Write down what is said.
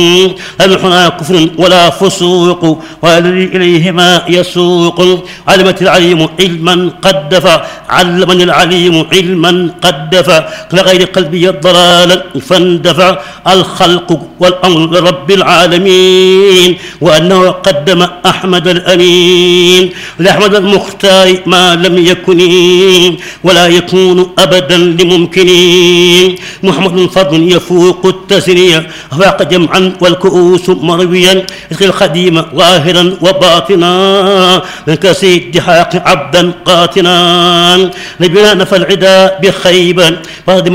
الحنا كفر ولا فسوق والذي إليهما يسوق. علمت العليم علما قد دفع علمني العليم علما قد دفع لغير قلبي الضلال فاندفع. الخلق والأمر لرب العالمين وأنه قدم أحمد الأمين لأحمد المختار ما لم يكن ولا يكون أبدا لممكن. محمد فضل يفوق التسرية فاق جمعا والكؤوس مرويا اسقي الخديم ظاهرا وباطنا كسيد حاق عبدا قاتنا. نبينا نفى العدا بخيبا